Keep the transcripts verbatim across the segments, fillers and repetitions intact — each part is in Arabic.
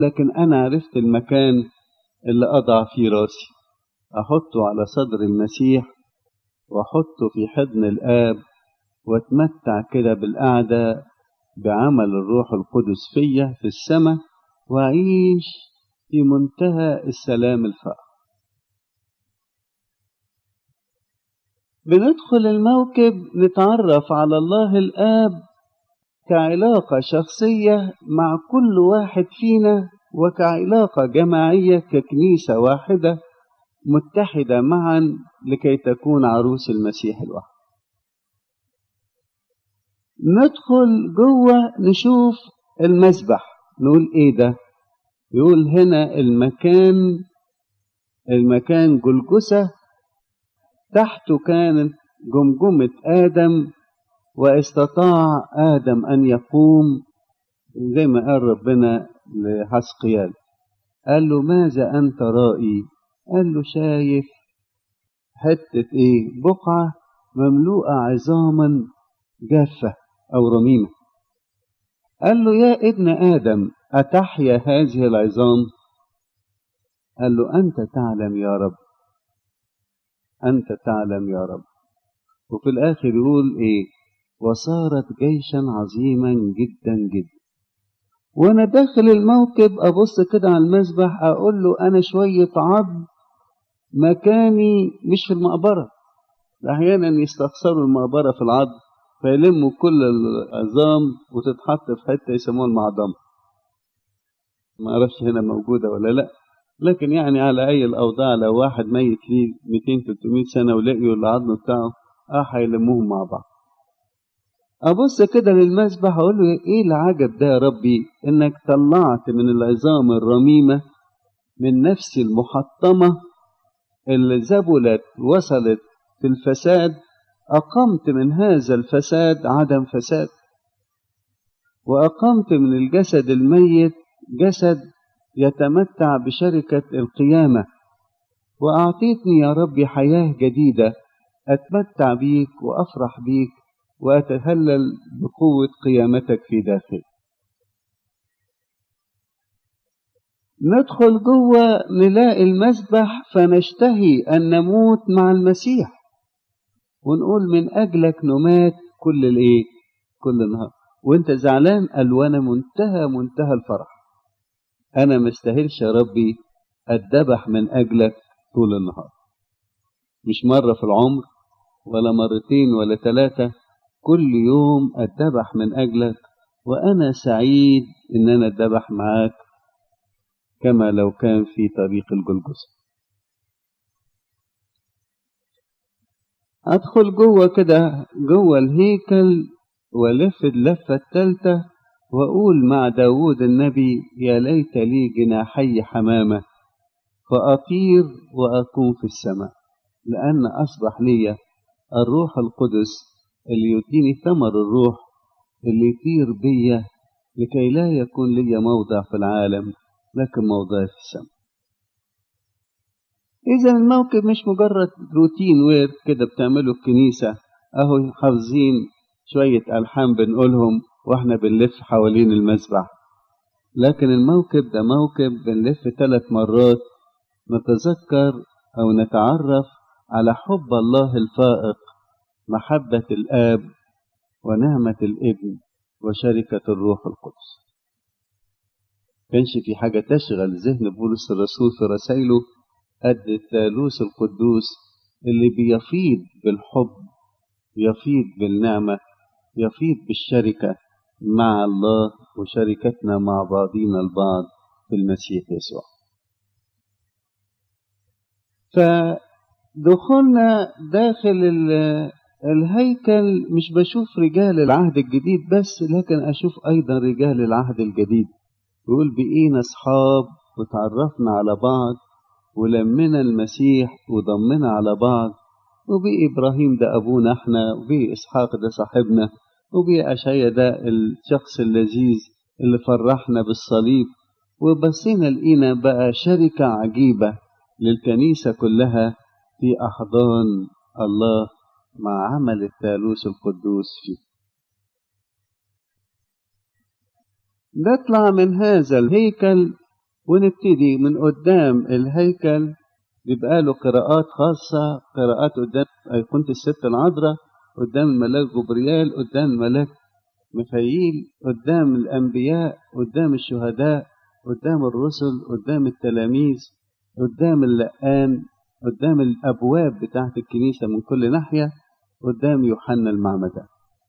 لكن أنا عرفت المكان اللي أضع فيه راسي، أحطه على صدر المسيح وأحطه في حضن الآب وأتمتع كده بالقعدة بعمل الروح القدس فيا في السماء، وأعيش في منتهى السلام الفائق. بندخل الموكب نتعرف على الله الآب كعلاقة شخصية مع كل واحد فينا، وكعلاقة جماعية ككنيسة واحدة متحدة معا لكي تكون عروس المسيح الواحد. ندخل جوه نشوف المسبح، نقول ايه ده؟ يقول هنا المكان المكان جلجثة، تحته كانت جمجمة آدم، واستطاع آدم أن يقوم زي ما قال ربنا لحسقيال، قال له ماذا أنت رائي؟ قال له شايف حتة إيه؟ بقعة مملوءة عظاما جافة أو رميمة. قال له يا ابن آدم أتحيا هذه العظام؟ قال له أنت تعلم يا رب، أنت تعلم يا رب. وفي الآخر يقول إيه؟ وصارت جيشا عظيما جدا جدا. وأنا داخل الموكب أبص كده على المسبح، أقول له أنا شوية عظم، مكاني مش في المقبرة. أحيانا يستخسروا المقبرة في العظم، فيلموا كل العظام وتتحط في حتة يسموها المعظم. ما أعرفش هنا موجودة ولا لأ، لكن يعني على أي الأوضاع لو واحد ميت ليه مئتين ثلاثمائة سنة ولقيوا العظم بتاعه آه هيلموهم مع بعض. أبص كده للمسبح أقول له إيه العجب ده يا ربي، إنك طلعت من العظام الرميمة، من نفس المحطمة اللي ذبلت وصلت في الفساد، أقمت من هذا الفساد عدم فساد، وأقمت من الجسد الميت جسد يتمتع بشركة القيامة، وأعطيتني يا ربي حياة جديدة أتمتع بيك وأفرح بيك وأتهلل بقوة قيامتك في داخلي. ندخل جوه نلاقي المسبح فنشتهي أن نموت مع المسيح، ونقول من أجلك نمات كل الإيه؟ كل النهار. وانت زعلان؟ قال وانا منتهى منتهى الفرح، أنا مستاهلش يا ربي أتذبح من أجلك طول النهار، مش مرة في العمر ولا مرتين ولا ثلاثة، كل يوم أتذبح من أجلك، وأنا سعيد إن أنا أتذبح معاك كما لو كان في طريق الجلجثة. أدخل جوه كده جوه الهيكل ولف اللفة الثالثة وأقول مع داود النبي يا ليت لي جناحي حمامة فأطير وأكون في السماء، لأن أصبح لي الروح القدس اللي يديني ثمر الروح اللي يطير بيا لكي لا يكون لي موضع في العالم لكن موضع في السماء. إذا الموكب مش مجرد روتين وير كده بتعمله الكنيسة، أهو حافظين شوية ألحان بنقولهم وإحنا بنلف حوالين المسبح، لكن الموكب ده موكب بنلف ثلاث مرات نتذكر أو نتعرف على حب الله الفائق، محبة الآب ونعمة الابن وشركة الروح القدس. كانش في حاجة تشغل ذهن بولس الرسول في رسائله قد الثالوث القدوس اللي بيفيض بالحب، يفيض بالنعمة، يفيض بالشركة مع الله وشركتنا مع بعضنا البعض في المسيح يسوع. فدخلنا داخل الهيكل مش بشوف رجال العهد الجديد بس، لكن أشوف أيضا رجال العهد الجديد. يقول بقينا أصحاب وتعرفنا على بعض ولمنا المسيح وضمنا على بعض، وبقي إبراهيم ده أبونا احنا، وبقي إسحاق ده صاحبنا، وبقي أشعيا ده الشخص اللذيذ اللي فرحنا بالصليب. وبصينا لقينا بقى شركة عجيبة للكنيسة كلها في أحضان الله مع عمل الثالوث القدوس فيه. نطلع من هذا الهيكل ونبتدي من قدام الهيكل، بيبقى له قراءات خاصة، قراءات قدام أيقونة الست العذراء، قدام الملاك جبريال، قدام الملاك ميخائيل، قدام الأنبياء، قدام الشهداء، قدام الرسل، قدام التلاميذ، قدام اللقان، قدام الأبواب بتاعت الكنيسة من كل ناحية، قدام يوحنا المعمدان.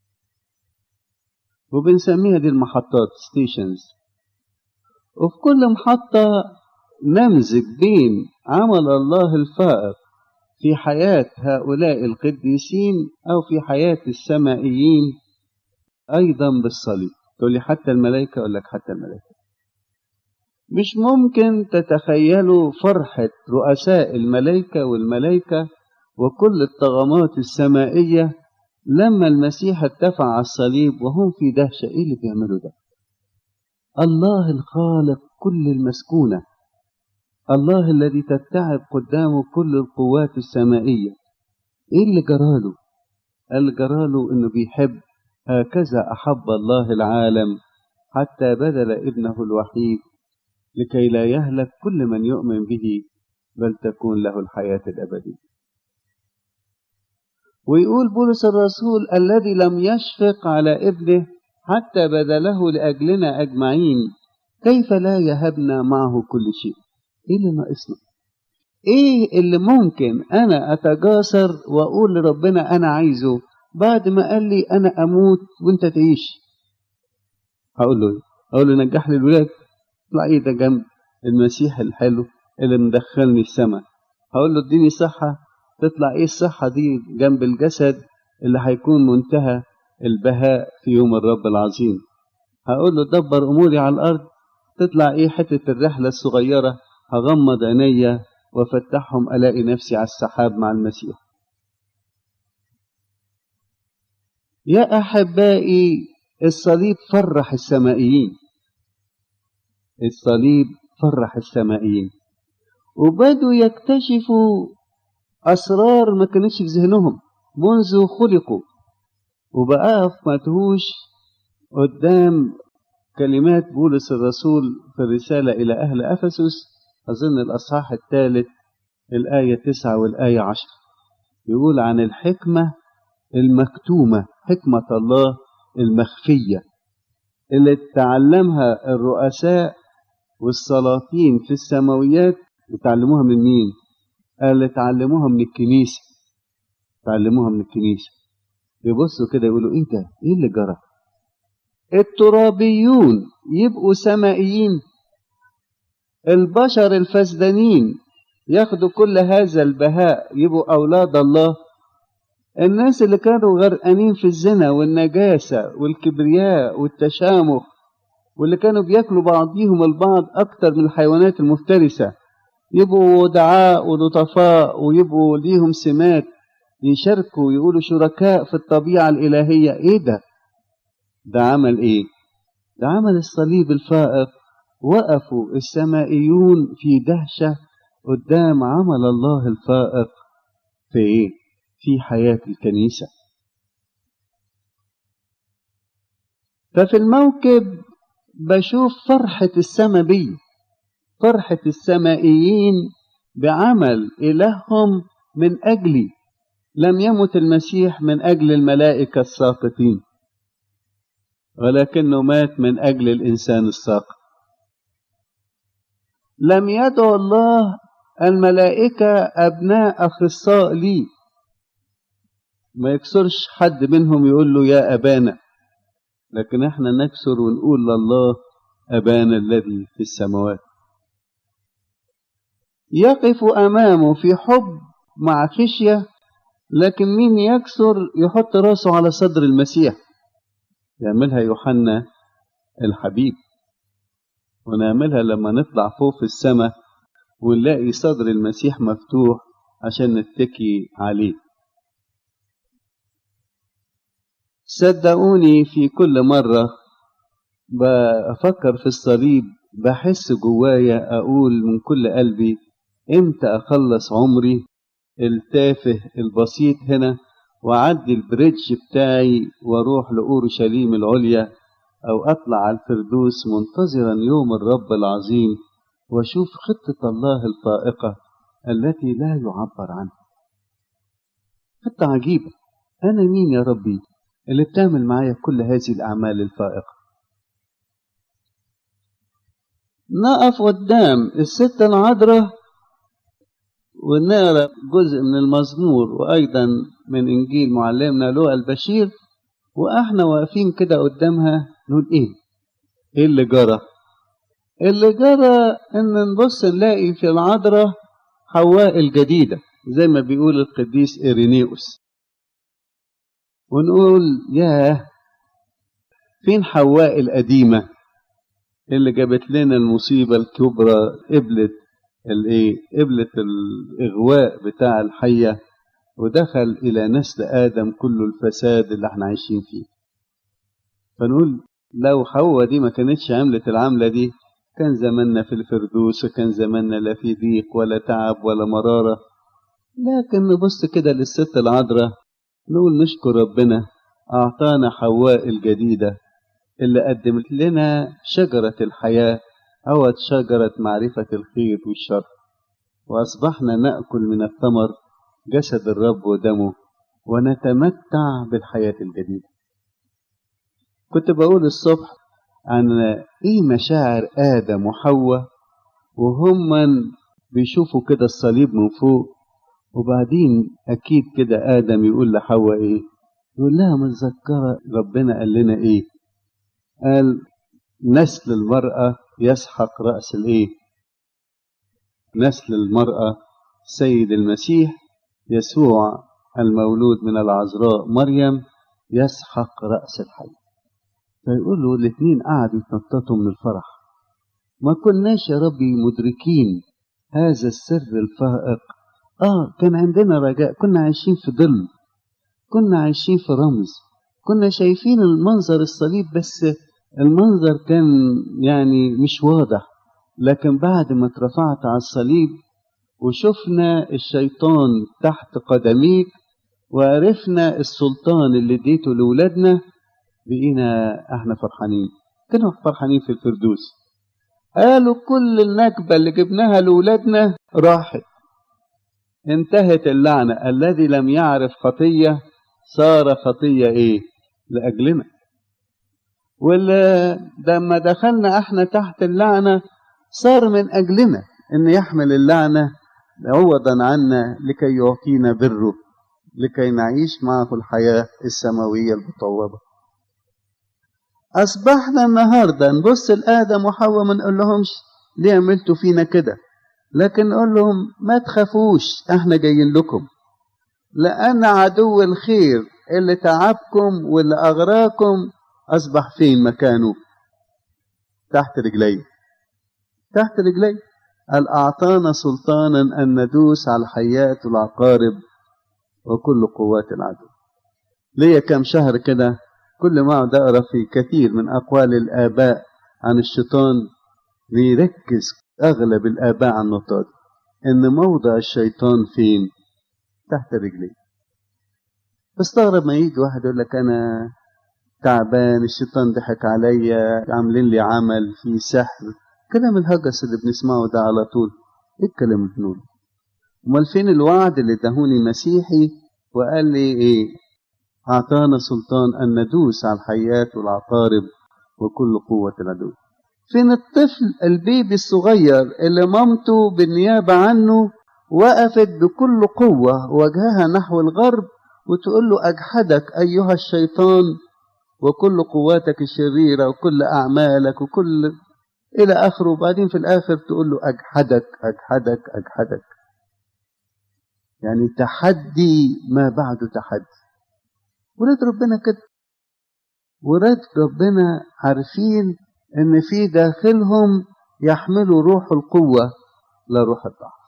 وبنسميها دي المحطات ستيشنز. وفي كل محطة نمزج بين عمل الله الفائق في حياة هؤلاء القديسين أو في حياة السمائيين أيضا بالصليب. تقول لي حتى الملائكة؟ أقول لك حتى الملائكة. مش ممكن تتخيلوا فرحة رؤساء الملائكة والملائكة وكل الطغمات السمائية لما المسيح ارتفع على الصليب وهم في دهشة. إيه اللي بيعملوا ده؟ الله الخالق كل المسكونة، الله الذي تتعب قدامه كل القوات السمائية، إيه اللي جراله؟ اللي جراله إنه بيحب. هكذا أحب الله العالم حتى بذل ابنه الوحيد لكي لا يهلك كل من يؤمن به بل تكون له الحياة الأبدية. ويقول بولس الرسول الذي لم يشفق على ابنه حتى بذله لأجلنا أجمعين كيف لا يهبنا معه كل شيء. إيه اللي ناقصنا؟ إيه اللي ممكن أنا أتجاسر وأقول لربنا أنا عايزه بعد ما قال لي أنا أموت وأنت تعيش؟ هقول له أقول له نجح لي الولاد، اطلع إيه ده جنب المسيح الحلو اللي مدخلني السماء. هقول له اديني صحة، تطلع إيه الصحة دي جنب الجسد اللي هيكون منتهى البهاء في يوم الرب العظيم. هقول له دبر أموري على الأرض، تطلع إيه حتة الرحلة الصغيرة هغمض عينيا وفتحهم ألاقي نفسي على السحاب مع المسيح. يا أحبائي الصليب فرح السمائيين، الصليب فرح السمائيين، وبدوا يكتشفوا أسرار ما كانتش في ذهنهم منذ خلقوا. وبقى ما تهوش قدام كلمات بولس الرسول في الرسالة إلى أهل أفسس، أظن الأصحاح الثالث الآية تسعة والآية عشر، يقول عن الحكمة المكتومة، حكمة الله المخفية اللي تعلمها الرؤساء والسلاطين في السماويات. وتعلموها من مين؟ قال تعلموها من الكنيسة، تعلموها من الكنيسة. يبصوا كده يقولوا ايه ده؟ ايه اللي جرى؟ الترابيون يبقوا سمائيين، البشر الفسدانين ياخدوا كل هذا البهاء يبقوا أولاد الله. الناس اللي كانوا غرقانين في الزنا والنجاسة والكبرياء والتشامخ واللي كانوا بياكلوا بعضيهم البعض أكتر من الحيوانات المفترسة يبقوا ودعاء ولطفاء ويبقوا ليهم سمات يشاركوا يقولوا شركاء في الطبيعة الإلهية. إيه ده؟ ده عمل إيه؟ ده عمل الصليب الفائق. وقفوا السمائيون في دهشة قدام عمل الله الفائق في إيه؟ في حياة الكنيسة. ففي الموكب بشوف فرحة السماء بي، فرحة السمائيين بعمل إلههم من أجلي. لم يمت المسيح من أجل الملائكة الساقطين، ولكنه مات من أجل الإنسان الساقط. لم يدعو الله الملائكة أبناء أخصاء لي، ما يكسرش حد منهم يقول له يا أبانا، لكن احنا نكسر ونقول لله أبانا الذي في السماوات. يقف أمامه في حب مع خشية، لكن مين يكسر يحط راسه على صدر المسيح. يعملها يوحنا الحبيب، ونعملها لما نطلع فوق في السماء ونلاقي صدر المسيح مفتوح عشان نتكي عليه. صدقوني في كل مرة بفكر في الصليب بحس جوايا أقول من كل قلبي امتى أخلص عمري التافه البسيط هنا وأعدي البريدج بتاعي وأروح لأورشليم العليا، أو أطلع على الفردوس منتظرا يوم الرب العظيم وأشوف خطة الله الفائقة التي لا يعبر عنها. خطة عجيبة. أنا مين يا ربي اللي بتعمل معايا كل هذه الأعمال الفائقة؟ نقف قدام الست العذراء ونقرأ جزء من المزمور وأيضا من إنجيل معلمنا لوقا البشير، وإحنا واقفين كده قدامها نقول إيه؟ إيه اللي جرى؟ اللي جرى إن نبص نلاقي في العذراء حواء الجديدة زي ما بيقول القديس إيرينيوس، ونقول ياه، فين حواء القديمة اللي جابت لنا المصيبة الكبرى، قبلت الايه قبلت الإغواء بتاع الحية ودخل إلى نسل آدم كل الفساد اللي احنا عايشين فيه. فنقول لو حواء دي ما كانتش عملت العملة دي كان زماننا في الفردوس، وكان زماننا لا في ضيق ولا تعب ولا مرارة. لكن نبص كده للست العذراء نقول نشكر ربنا أعطانا حواء الجديدة اللي قدمت لنا شجرة الحياة أو شجرة معرفة الخير والشر، وأصبحنا نأكل من الثمر جسد الرب ودمه ونتمتع بالحياة الجديدة. كنت بقول الصبح عن إيه مشاعر آدم وحواء وهم بيشوفوا كده الصليب من فوق، وبعدين أكيد كده آدم يقول لحواء إيه؟ يقول لها متذكرة ربنا قال لنا إيه؟ قال نسل المرأة يسحق رأس الإيه؟ نسل المرأة سيد المسيح يسوع المولود من العذراء مريم يسحق رأس الحي. فيقولوا الاثنين قعدوا يتنططوا من الفرح. ما كناش يا ربي مدركين هذا السر الفائق. آه كان عندنا رجاء، كنا عايشين في ظل، كنا عايشين في رمز، كنا شايفين المنظر الصليب بس المنظر كان يعني مش واضح. لكن بعد ما اترفعت على الصليب وشفنا الشيطان تحت قدميك وعرفنا السلطان اللي اديته لولادنا بقينا احنا فرحانين. كانوا فرحانين في الفردوس. قالوا كل النكبة اللي جبناها لولادنا راحت، انتهت اللعنة. الذي لم يعرف خطية صار خطية ايه لأجلنا. ولما دخلنا احنا تحت اللعنة صار من أجلنا ان يحمل اللعنة عوضا عنا لكي يعطينا بره، لكي نعيش معه الحياة السماوية المطوبة. أصبحنا النهاردة نبص لآدم وحواء ما نقول لهمش ليه عملتوا فينا كده، لكن نقول لهم ما تخافوش احنا جايين لكم، لأن عدو الخير اللي تعبكم واللي أغراكم أصبح فين مكانه؟ تحت رجلي. تحت رجلي. قال أعطانا سلطانا أن ندوس على الحيات والعقارب وكل قوات العدو. ليا كم شهر كده كل ما أقعد أقرأ في كثير من أقوال الآباء عن الشيطان بيركز أغلب الآباء عن النقطة دي، إن موضع الشيطان فين؟ تحت رجلي. بستغرب ما يجي واحد يقول لك أنا تعبان، الشيطان ضحك عليا، عاملين لي عمل في سحر، كلام الهجس اللي بنسمعه ده على طول. إيه الكلام اللي بنقوله؟ أمال فين الوعد اللي اداهوني مسيحي وقال لي إيه؟ أعطانا سلطان أن ندوس على الحيات والعقارب وكل قوة العدو. فين الطفل البيبي الصغير اللي مامته بالنيابة عنه وقفت بكل قوة وجهها نحو الغرب وتقول له أجحدك أيها الشيطان وكل قواتك الشريرة وكل أعمالك وكل إلى آخره، وبعدين في الآخر تقول له أجحدك أجحدك أجحدك. يعني تحدي ما بعده تحدي. ولاد ربنا كده، ولاد ربنا عارفين ان في داخلهم يحملوا روح القوة لا روح الضعف.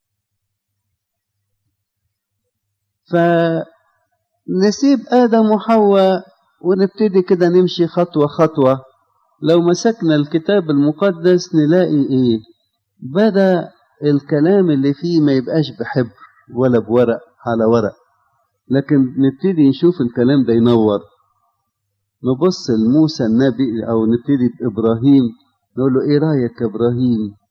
فنسيب آدم وحواء ونبتدي كده نمشي خطوة خطوة. لو مسكنا الكتاب المقدس نلاقي ايه؟ بدأ الكلام اللي فيه ما يبقاش بحبر ولا بورق على ورق، لكن نبتدي نشوف الكلام ده ينور. نبص لموسى النبي أو نبتدي بإبراهيم نقول له إيه رأيك يا إبراهيم؟